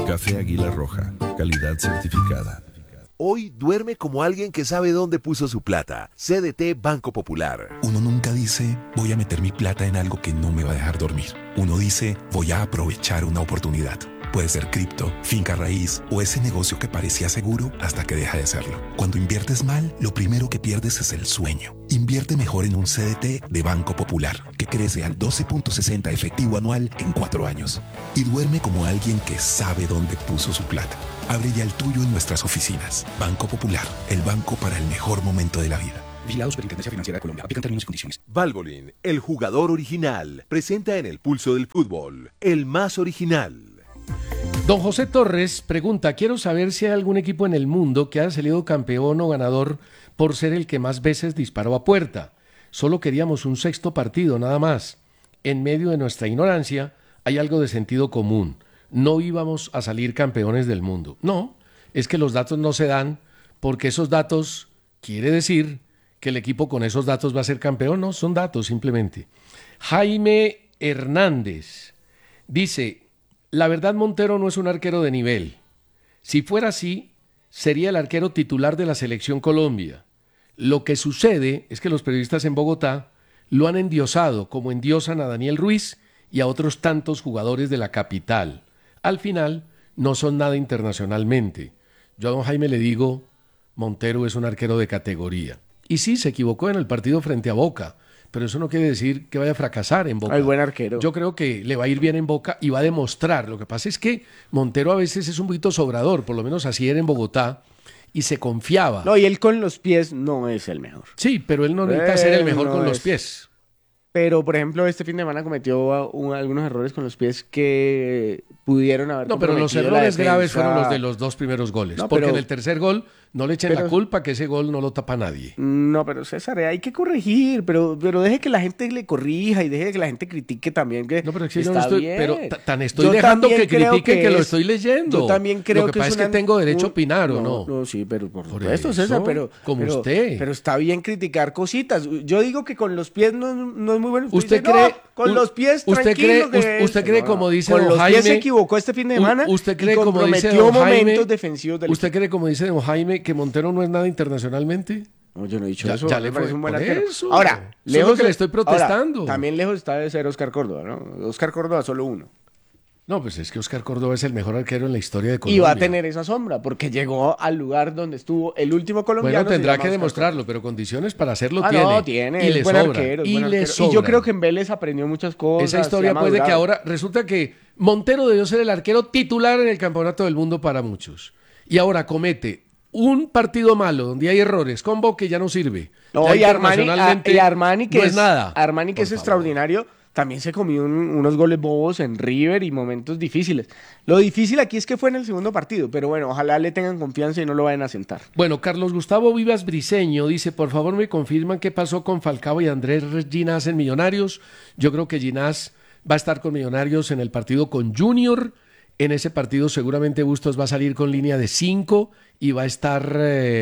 Café Águila Roja, calidad certificada. Hoy duerme como alguien que sabe dónde puso su plata. CDT Banco Popular. Uno nunca dice, voy a meter mi plata en algo que no me va a dejar dormir. Uno dice, voy a aprovechar una oportunidad. Puede ser cripto, finca raíz o ese negocio que parecía seguro hasta que deja de serlo. Cuando inviertes mal, lo primero que pierdes es el sueño. Invierte mejor en un CDT de Banco Popular, que crece al 12.60 efectivo anual en 4 años. Y duerme como alguien que sabe dónde puso su plata. Abre ya el tuyo en nuestras oficinas. Banco Popular, el banco para el mejor momento de la vida. Vigilado Superintendencia Financiera de Colombia. Aplican términos y condiciones. Valvoline, el jugador original, presenta en el pulso del fútbol, el más original. Don José Torres pregunta, quiero saber si hay algún equipo en el mundo que haya salido campeón o ganador por ser el que más veces disparó a puerta. Solo queríamos un sexto partido, nada más. En medio de nuestra ignorancia hay algo de sentido común. No íbamos a salir campeones del mundo. No, es que los datos no se dan porque esos datos quiere decir que el equipo con esos datos va a ser campeón. No, son datos simplemente. Jaime Hernández dice, la verdad Montero no es un arquero de nivel. Si fuera así, sería el arquero titular de la Selección Colombia. Lo que sucede es que los periodistas en Bogotá lo han endiosado como endiosan a Daniel Ruiz y a otros tantos jugadores de la capital. Al final, no son nada internacionalmente. Yo a don Jaime le digo, Montero es un arquero de categoría. Y sí, se equivocó en el partido frente a Boca, pero eso no quiere decir que vaya a fracasar en Boca. Hay buen arquero. Yo creo que le va a ir bien en Boca y va a demostrar. Lo que pasa es que Montero a veces es un poquito sobrador, por lo menos así era en Bogotá, y se confiaba. No, y él con los pies no es el mejor. Sí, pero él no necesita ser el mejor no con es. los pies. Pero, por ejemplo, este fin de semana cometió algunos errores con los pies que pudieron haber No, pero los comprometido la errores graves defensa. fueron los de los 2 primeros goles. No, porque pero- en el tercer gol no le echen la culpa que ese gol no lo tapa nadie. No, pero César, hay que corregir, pero deje que la gente le corrija y deje que la gente critique también que No, pero es que yo está no estoy, bien. pero tan estoy Yo dejando también que creo critiquen que lo es- estoy leyendo. Yo también creo Lo que pasa es que una- tengo derecho a opinar, ¿o no? No, sí, pero por Por supuesto, César, eso, pero usted. Pero está bien criticar cositas. Yo digo que con los pies no es muy bueno. ¿Usted dice, cree- no, con los pies usted tranquilo cree- que usted es". cree No, como no. dice con don los pies se Jaime- equivocó este fin de semana. ¿Usted y cree, como dice comprometió don Jaime, momentos defensivos del ¿usted equipo. cree, como dice don Jaime, que Montero no es nada internacionalmente? No, yo no he dicho Ya- eso. ya me le parece fue un buen por arquero. eso. Ahora, Eso es lo que le estoy protestando. ahora, también lejos está de ser Oscar Córdoba, ¿no? Oscar Córdoba solo uno. No, pues es que Oscar Córdoba es el mejor arquero en la historia de Colombia. Y va a tener esa sombra, porque llegó al lugar donde estuvo el último colombiano. Bueno, se tendrá llama que Oscar demostrarlo, pero condiciones para hacerlo Córdoba. tiene. No, tiene. Y Es le buen sobra. arquero, es Y buen le arquero. sobra. Y yo creo que en Vélez aprendió muchas cosas. Esa historia se ha puede que madurado. ahora resulta que Montero debió ser el arquero titular en el Campeonato del Mundo para muchos. Y ahora comete un partido malo donde hay errores, con Boca ya no sirve. No, Ya y Armani, internacionalmente y Armani que no es nada. Armani que Por es favor. extraordinario, también se comió unos goles bobos en River y momentos difíciles. Lo difícil aquí es que fue en el segundo partido, pero bueno, ojalá le tengan confianza y no lo vayan a sentar. Bueno, Carlos Gustavo Vivas Briceño dice, por favor me confirman qué pasó con Falcao y Andrés Ginás en Millonarios. Yo creo que Ginás va a estar con Millonarios en el partido con Junior. En ese partido seguramente Bustos va a salir con línea de 5 y va a estar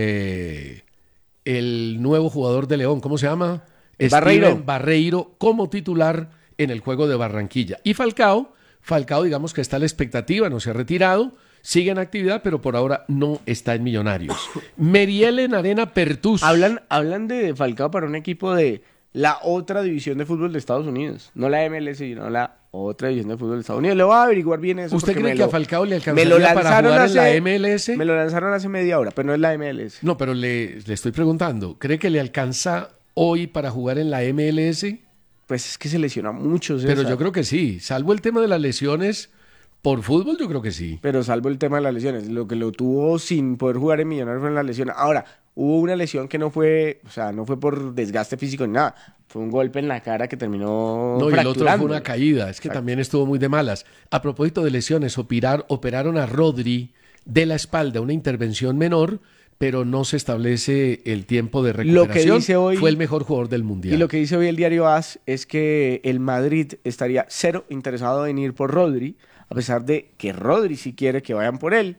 el nuevo jugador de León, ¿cómo se llama? Barreiro. Steven Barreiro como titular en el juego de Barranquilla. Y Falcao, digamos que está a la expectativa, no se ha retirado, sigue en actividad, pero por ahora no está en Millonarios. Merielen Arena Pertus. Hablan de Falcao para un equipo de la otra división de fútbol de Estados Unidos, no la MLS, sino la otra división de fútbol de Estados Unidos. Le voy a averiguar bien eso. ¿Usted porque cree me que a lo- Falcao le me alcanzaría lo para lanzaron jugar en la hace- MLS? Me lo lanzaron hace media hora, pero no es la MLS. No, pero le estoy preguntando, ¿cree que le alcanza hoy para jugar en la MLS? Pues es que se lesiona mucho, Pero César. yo creo que sí, salvo el tema de las lesiones, por fútbol yo creo que sí. Pero salvo el tema de las lesiones, lo que lo tuvo sin poder jugar en Millonarios fue en la lesión. Ahora, hubo una lesión que no fue, o sea, no fue por desgaste físico ni nada, fue un golpe en la cara que terminó No, y el otro fracturando. fue una caída, es que Exacto. también estuvo muy de malas. A propósito de lesiones, operaron a Rodri de la espalda, una intervención menor, pero no se establece el tiempo de recuperación. Lo que dice hoy- fue el mejor jugador del Mundial. Y lo que dice hoy el diario AS es que el Madrid estaría cero interesado en ir por Rodri, a pesar de que Rodri sí quiere que vayan por él.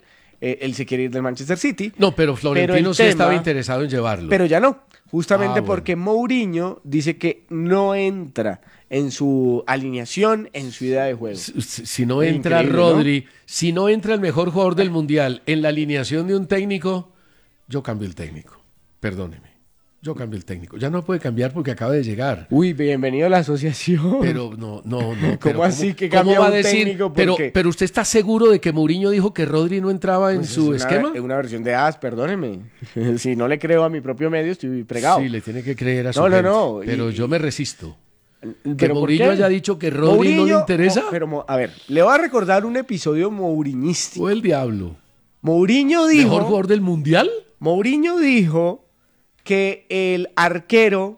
él se quiere ir del Manchester City. No, pero Florentino el sí estaba tema- interesado en llevarlo. Pero ya no, justamente Bueno. porque Mourinho dice que no entra en su alineación, en su idea de juego. Si no entra Increíble, Rodri, si no entra el mejor jugador del Mundial en la alineación de un técnico, yo cambio el técnico. Perdóneme. Yo cambio el técnico. Ya no puede cambiar porque acaba de llegar. Uy, bienvenido a la asociación. Pero no. ¿Cómo pero así que cómo cambia va a un decir? técnico? ¿Por qué? Pero usted está seguro de que Mourinho dijo que Rodri no entraba en Pues su es esquema? una versión de perdóneme. Si no le creo a mi propio medio, estoy pregado. Sí, le tiene que creer a su No, gente. no. Pero yo me resisto. Que ¿Pero por Mourinho qué? haya dicho que Rodri no le interesa. A ver, le voy a recordar un episodio mouriñístico. O el diablo. Mourinho ¿Mejor dijo, jugador del Mundial? Mourinho dijo que el arquero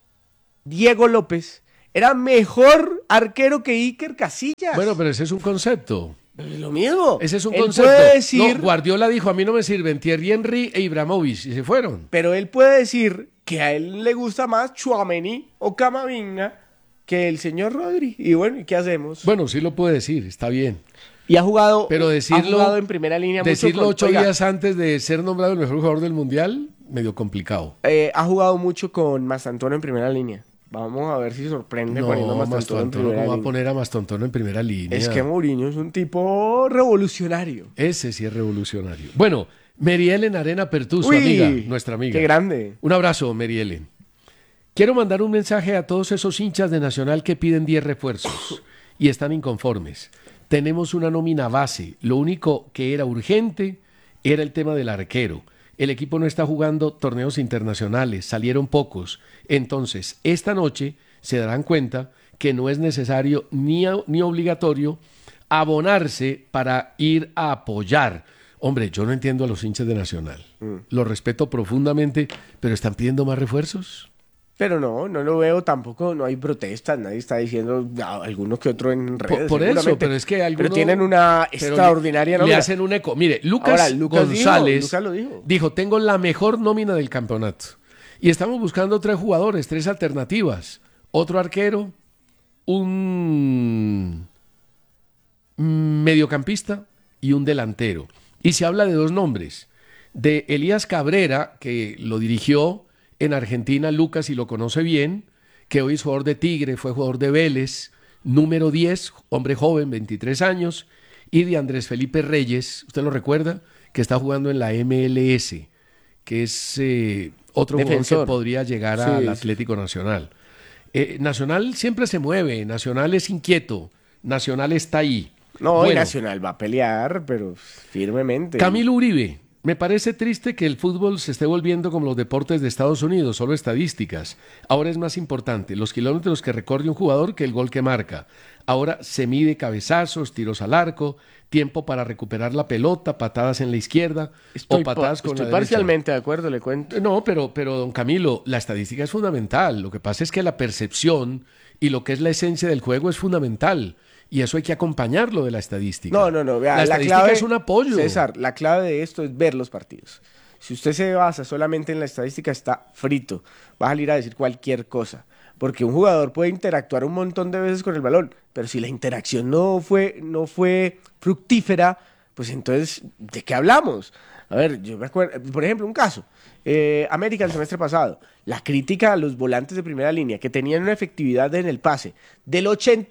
Diego López era mejor arquero que Iker Casillas. Bueno, pero ese es un concepto. Es lo mismo. Ese es un Él concepto. puede decir, No, Guardiola dijo, a mí no me sirven Thierry Henry e Ibrahimovic, y se fueron. pero él puede decir que a él le gusta más Tchouaméni o Camavinga que el señor Rodri. Y bueno, ¿y qué hacemos? Bueno, sí lo puede decir, está bien. Y ha jugado, Pero ha jugado en primera línea mucho decirlo con- 8 oiga, días antes de ser nombrado el mejor jugador del Mundial, medio complicado. ha jugado mucho con Mastantuono en primera línea. Vamos a ver si sorprende poniendo a No, Mastantuono en Mastantuono, primera ¿cómo va a línea. poner a Mastantuono en primera línea? Es que Mourinho es un tipo revolucionario. Ese sí es revolucionario. Bueno, Merielen Arena Pertú, su Uy, amiga, nuestra amiga. Qué grande. Un abrazo, Merielen. Quiero mandar un mensaje a todos esos hinchas de Nacional que piden 10 refuerzos y están inconformes. Tenemos una nómina base. Lo único que era urgente era el tema del arquero. El equipo no está jugando torneos internacionales, salieron pocos. Entonces, esta noche se darán cuenta que no es necesario ni obligatorio abonarse para ir a apoyar. Hombre, yo no entiendo a los hinchas de Nacional. Los respeto profundamente, pero ¿están pidiendo más refuerzos? Pero no lo veo tampoco, no hay protestas, nadie está diciendo alguno que otro en redes. Por eso, seguramente. pero es que algunos... Pero tienen una pero extraordinaria le nómina. hacen un eco. Mire, Lucas, Ahora, Lucas González Lucas lo dijo. dijo, tengo la mejor nómina del campeonato. Y estamos buscando 3 jugadores, 3 alternativas. Otro arquero, un mediocampista y un delantero. Y se habla de 2 nombres. De Elías Cabrera, que lo dirigió en Argentina, Lucas, y lo conoce bien, que hoy es jugador de Tigre, fue jugador de Vélez, número 10, hombre joven, 23 años, y de Andrés Felipe Reyes, ¿usted lo recuerda? Que está jugando en la MLS, que es otro jugador Defensor. que podría llegar Sí, al sí. Atlético Nacional. Nacional siempre se mueve, Nacional es inquieto, Nacional está ahí. No, y Bueno, Nacional va a pelear, pero firmemente. Camilo Uribe, me parece triste que el fútbol se esté volviendo como los deportes de Estados Unidos, solo estadísticas. Ahora es más importante los kilómetros que recorre un jugador que el gol que marca. Ahora se mide cabezazos, tiros al arco, tiempo para recuperar la pelota, patadas en la izquierda o patadas con la estoy derecha. parcialmente de acuerdo, le cuento. No, pero don Camilo, la estadística es fundamental. Lo que pasa es que la percepción y lo que es la esencia del juego es fundamental. Y eso hay que acompañarlo de la estadística. No, vea, la estadística clave es un apoyo. César, la clave de esto es ver los partidos. Si usted se basa solamente en la estadística, está frito. Va a salir a decir cualquier cosa. Porque un jugador puede interactuar un montón de veces con el balón, pero si la interacción no fue fructífera, pues entonces, ¿de qué hablamos? A ver, yo me acuerdo, por ejemplo, un caso. América el semestre pasado, la crítica a los volantes de primera línea que tenían una efectividad en el pase del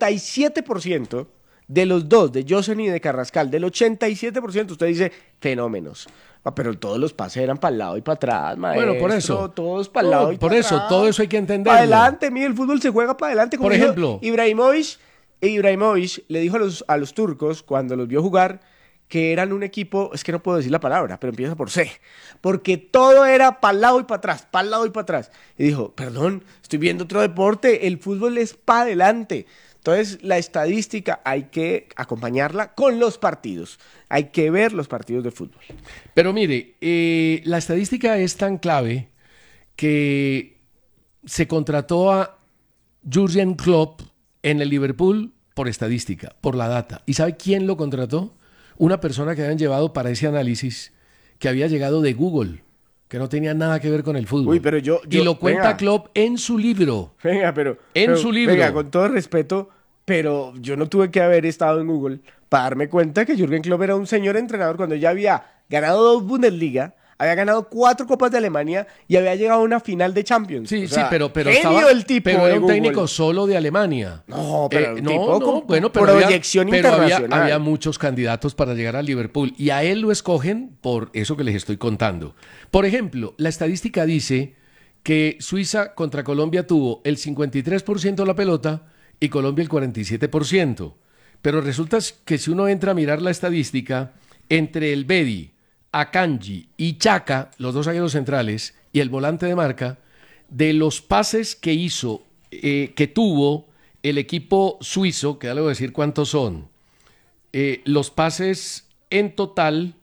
87%, de los dos, de Josen y de Carrascal, del 87%, usted dice fenómenos. Pero todos los pases eran para el lado y para atrás, maestro. Bueno, por eso. Todos para el lado y Por para eso, atrás. todo eso hay que entenderlo. Para adelante, mire, el fútbol se juega para adelante. Como Por dijo ejemplo. Ibrahimovic le dijo a los turcos, cuando los vio jugar, que eran un equipo, es que no puedo decir la palabra, pero empieza por C, porque todo era para el lado y para atrás, para el lado y para atrás. Y dijo, perdón, estoy viendo otro deporte, el fútbol es para adelante. Entonces, la estadística hay que acompañarla con los partidos. Hay que ver los partidos de fútbol. Pero mire, la estadística es tan clave que se contrató a Jürgen Klopp en el Liverpool por estadística, por la data. ¿Y sabe quién lo contrató? Una persona que habían llevado para ese análisis que había llegado de Google, que no tenía nada que ver con el fútbol. Uy, pero y lo cuenta venga. Klopp en su libro. Venga, pero su libro. Venga, con todo respeto, pero yo no tuve que haber estado en Google para darme cuenta que Jürgen Klopp era un señor entrenador cuando ya había ganado 2 Bundesliga, había ganado 4 Copas de Alemania y había llegado a una final de Champions. Sí, O sea, pero genio estaba, el tipo pero de era un Google. técnico solo de Alemania. No, pero el no, tipo no, con bueno, pero proyección pero internacional. había muchos candidatos para llegar a Liverpool y a él lo escogen por eso que les estoy contando. Por ejemplo, la estadística dice que Suiza contra Colombia tuvo el 53% de la pelota y Colombia el 47%. Pero resulta que si uno entra a mirar la estadística, entre el Bedi, Akanji y Chaka, los dos zagueros centrales, y el volante de marca, de los pases que hizo, que tuvo el equipo suizo, que ya le voy a decir cuántos son, los pases en total,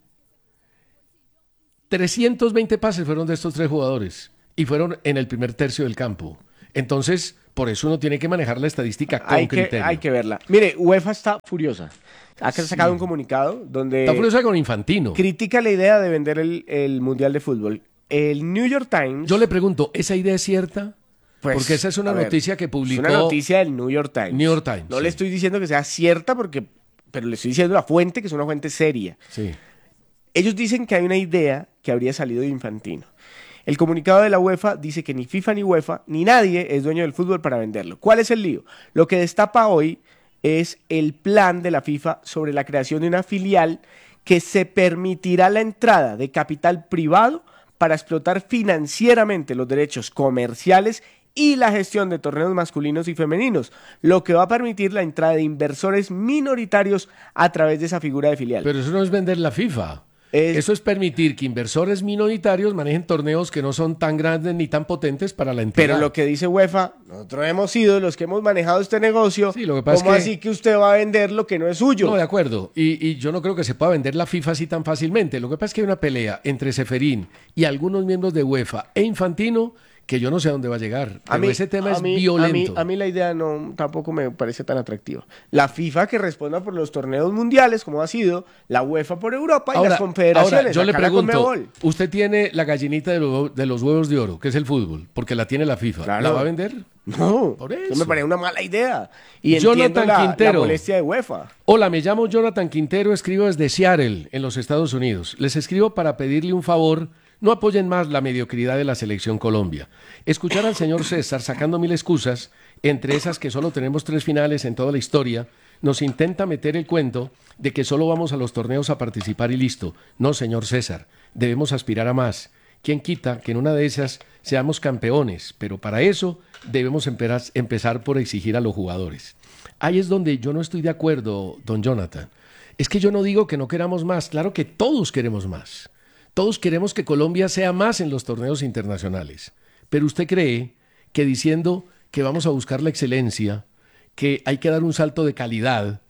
320 pases fueron de estos 3 jugadores y fueron en el primer tercio del campo. Entonces, por eso uno tiene que manejar la estadística con criterio. Hay que verla. Mire, UEFA está furiosa. Ha sacado un comunicado donde Está furiosa con Infantino. critica la idea de vender el Mundial de Fútbol. El New York Times... Yo le pregunto, ¿esa idea es cierta? Pues, porque esa es una a ver, noticia que publicó... Es una noticia del New York Times. New York Times, No sí. le estoy diciendo que sea cierta, pero le estoy diciendo la fuente, que es una fuente seria. Sí. Ellos dicen que hay una idea que habría salido de Infantino. El comunicado de la UEFA dice que ni FIFA ni UEFA, ni nadie es dueño del fútbol para venderlo. ¿Cuál es el lío? Lo que destapa hoy es el plan de la FIFA sobre la creación de una filial que se permitirá la entrada de capital privado para explotar financieramente los derechos comerciales y la gestión de torneos masculinos y femeninos, lo que va a permitir la entrada de inversores minoritarios a través de esa figura de filial. Pero eso no es vender la FIFA. Eso es permitir que inversores minoritarios manejen torneos que no son tan grandes ni tan potentes para la entidad. Pero lo que dice UEFA, nosotros hemos sido los que hemos manejado este negocio. Sí, lo que pasa ¿Cómo es que... así que usted va a vender lo que no es suyo? No, de acuerdo. Y yo no creo que se pueda vender la FIFA así tan fácilmente. Lo que pasa es que hay una pelea entre Ceferín y algunos miembros de UEFA e Infantino que yo no sé a dónde va a llegar. Pero ese tema es violento. A mí la idea tampoco me parece tan atractiva. La FIFA que responda por los torneos mundiales, como ha sido, la UEFA por Europa y las confederaciones. Ahora, yo le acá la pregunto, Conmebol. usted tiene la gallinita de los huevos de oro, que es el fútbol, porque la tiene la FIFA. Claro. ¿La va a vender? No, Por eso eso. me parece una mala idea. Y Jonathan entiendo la Quintero. molestia de UEFA. Hola, me llamo Jonathan Quintero, escribo desde Seattle, en los Estados Unidos. Les escribo para pedirle un favor. No apoyen más la mediocridad de la selección Colombia. Escuchar al señor César sacando 1000 excusas, entre esas que solo tenemos 3 finales en toda la historia, nos intenta meter el cuento de que solo vamos a los torneos a participar y listo. No, señor César, debemos aspirar a más. ¿Quién quita que en una de esas seamos campeones? Pero para eso debemos empezar por exigir a los jugadores. Ahí es donde yo no estoy de acuerdo, don Jonathan. Es que yo no digo que no queramos más, claro que todos queremos más. Todos queremos que Colombia sea más en los torneos internacionales. Pero usted cree que diciendo que vamos a buscar la excelencia, que hay que dar un salto de calidad,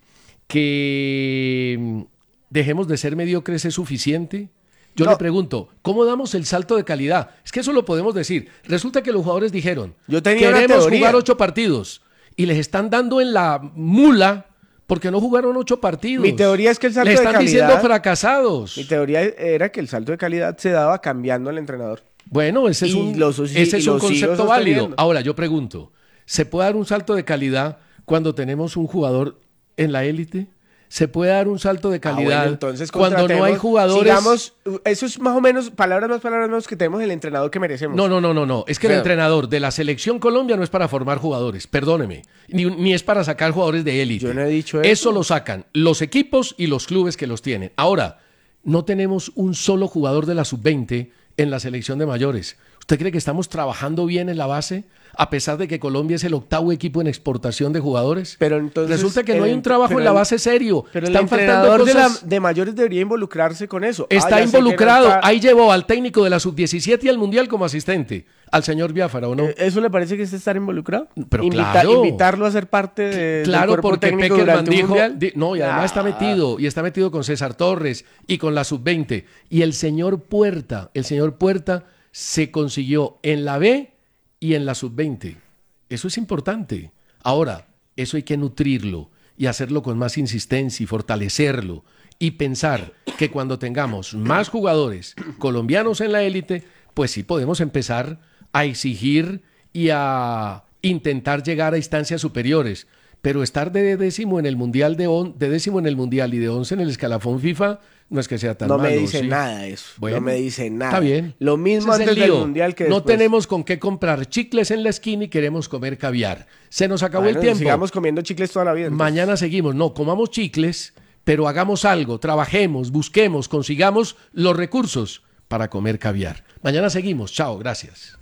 que dejemos de ser mediocres es suficiente. Yo le pregunto, ¿cómo damos el salto de calidad? Es que eso lo podemos decir. Resulta que los jugadores dijeron, Yo tenía una queremos teoría. jugar 8 partidos y les están dando en la mula porque no jugaron 8 partidos. Mi teoría es que el salto de Le calidad... están diciendo fracasados. Mi teoría era que el salto de calidad se daba cambiando al entrenador. Bueno, ese es Y un, lo ese es un sigo concepto válido. sosteniendo. Ahora, yo pregunto, ¿se puede dar un salto de calidad cuando tenemos un jugador en la élite? ¿Se puede dar un salto de calidad Bueno, entonces cuando no hay contratemos, jugadores? Digamos, eso es más o menos, palabras más, que tenemos el entrenador que merecemos. No. Es que el Feo. entrenador de la selección Colombia no es para formar jugadores, perdóneme. Ni es para sacar jugadores de élite. Yo no he dicho eso. Eso lo sacan los equipos y los clubes que los tienen. Ahora, no tenemos un solo jugador de la sub-20 en la selección de mayores. ¿Usted cree que estamos trabajando bien en la base? A pesar de que Colombia es el 8º equipo en exportación de jugadores. Pero entonces, resulta que no hay un trabajo en la base serio. Pero el Están faltando entrenador cosas. de mayores debería involucrarse con eso. Está ya sé que no involucrado. está- Ahí llevó al técnico de la sub-17 y al mundial como asistente. Al señor Biafara, ¿o no? ¿Eso le parece que es estar involucrado? Pero claro. Invitarlo a ser parte del Claro, cuerpo porque técnico Peckerman durante un dijo, mundial. no, y además está metido con César Torres y con la sub-20. Y el señor Puerta se consiguió en la B y en la sub-20. Eso es importante. Ahora, eso hay que nutrirlo y hacerlo con más insistencia y fortalecerlo y pensar que cuando tengamos más jugadores colombianos en la élite, pues sí podemos empezar a exigir y a intentar llegar a instancias superiores. pero estar de décimo en el mundial de décimo en el mundial y de 11 en el escalafón FIFA no es que sea tan malo. No me dice ¿sí? nada eso. Bueno, no me dice nada. Está bien. Lo mismo Ese es el antes del lío. mundial que no después. tenemos con qué comprar chicles en la esquina y queremos comer caviar. Se nos acabó Bueno, el tiempo. sigamos comiendo chicles toda la vida. entonces. Mañana seguimos. No, comamos chicles, pero hagamos algo, trabajemos, busquemos, consigamos los recursos para comer caviar. Mañana seguimos. Chao, gracias.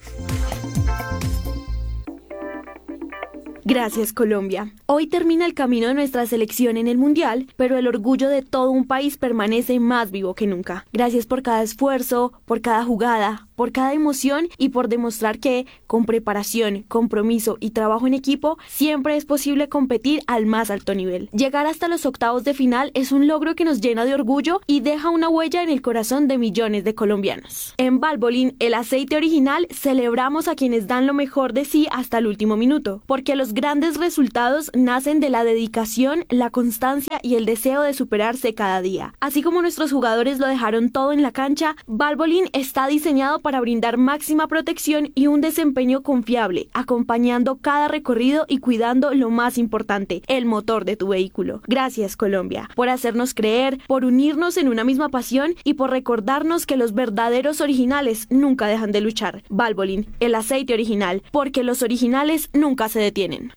Gracias, Colombia. Hoy termina el camino de nuestra selección en el Mundial, pero el orgullo de todo un país permanece más vivo que nunca. Gracias por cada esfuerzo, por cada jugada, por cada emoción y por demostrar que, con preparación, compromiso y trabajo en equipo, siempre es posible competir al más alto nivel. Llegar hasta los octavos de final es un logro que nos llena de orgullo y deja una huella en el corazón de millones de colombianos. En Valvoline, el aceite original, celebramos a quienes dan lo mejor de sí hasta el último minuto, porque los grandes resultados nacen de la dedicación, la constancia y el deseo de superarse cada día. Así como nuestros jugadores lo dejaron todo en la cancha, Valvoline está diseñado para brindar máxima protección y un desempeño confiable, acompañando cada recorrido y cuidando lo más importante, el motor de tu vehículo. Gracias, Colombia, por hacernos creer, por unirnos en una misma pasión y por recordarnos que los verdaderos originales nunca dejan de luchar. Valvoline, el aceite original, porque los originales nunca se detienen.